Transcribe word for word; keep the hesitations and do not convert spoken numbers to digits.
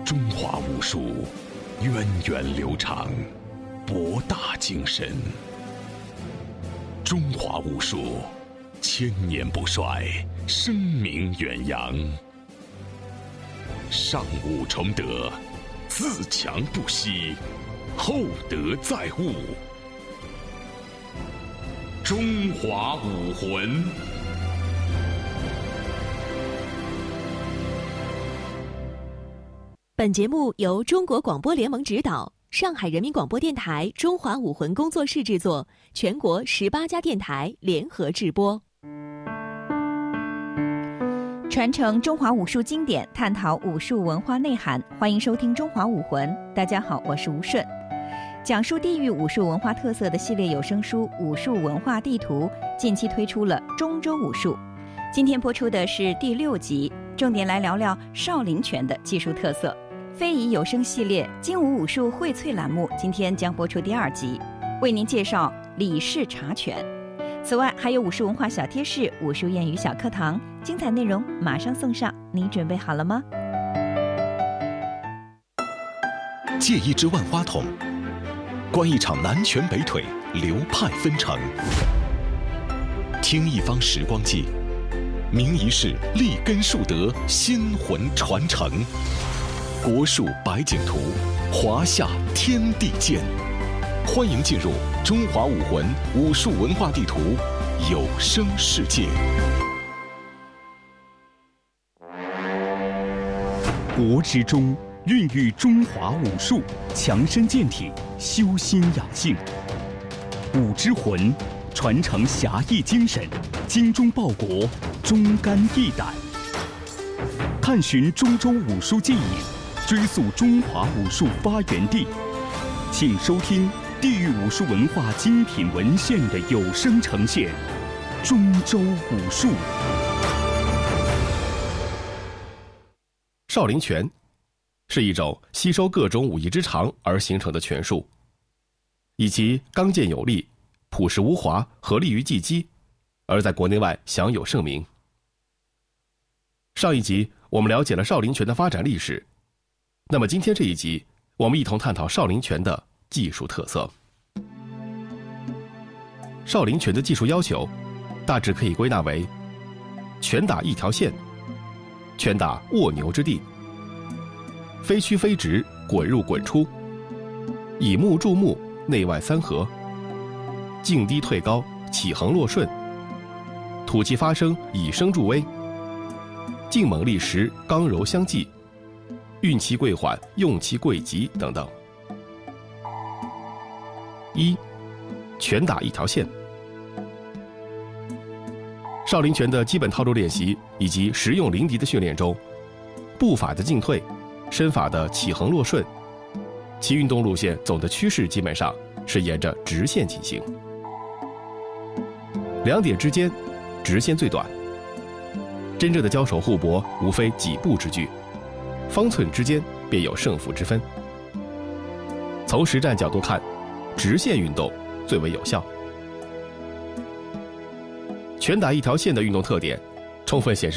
中华武术源远流长，博大精深。中华武术千年不衰，声名远扬。上武崇德，自强不息，厚德载物。中华武魂。 本节目由中国广播联盟指导，上海人民广播电台中华武魂工作室制作，全国十八家电台联合制播。 传承中华武术经典，探讨武术文化内涵，欢迎收听《中华武魂》。大家好，我是吴顺。讲述地域武术文化特色的系列有声书《武术文化地图》近期推出了中州武术，今天播出的是第六集，重点来聊聊少林拳的技术特色。非遗有声系列精武武术荟萃栏目今天将播出第二集，为您介绍李氏茶拳。此外还有武术文化小贴士、武术谚语小课堂，精彩内容马上送上，你准备好了吗？ 借一支万花筒，观一场南拳北腿，流派纷呈；听一方时光记，明一世立根树德，仙魂传承。国术百景图，华夏天地间。欢迎进入中华武魂武术文化地图有声世界。 国之中孕育中华武术，强身健体，修心养性。武之魂，传承侠义精神，精忠报国，忠肝义胆。探寻中州武术技艺，追溯中华武术发源地，请收听地域武术文化精品文献的有声呈现《中州武术》。 少林拳是一种吸收各种武艺之长而形成的拳术，以其刚健有力、朴实无华和利于技击，而在国内外享有盛名。上一集我们了解了少林拳的发展历史，那么今天这一集我们一同探讨少林拳的技术特色。少林拳的技术要求大致可以归纳为：拳打一条线，拳打卧牛之地，飞曲飞直，滚入滚出，以目助目，内外三合，静低退高，起横落顺，吐气发声，以声助威，静猛力实，刚柔相济，运气贵缓，用气贵急等等。一、拳打一条线。少林拳的基本套路练习以及实用凌敌的训练中，步法的进退，身法的起横落顺，其运动路线总的趋势基本上是沿着直线进行。两点之间，直线最短。真正的交手互搏无非几步之距，方寸之间便有胜负之分。从实战角度看，直线运动最为有效。拳打一条线的运动特点充分显示